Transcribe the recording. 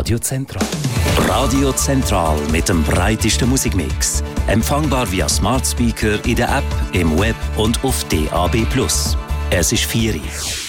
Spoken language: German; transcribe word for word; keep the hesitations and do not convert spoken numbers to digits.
Radio Zentral. Radio Zentral mit dem breitesten Musikmix. Empfangbar via Smart Speaker in der App, im Web und auf D A B plus. Es ist vier Uhr.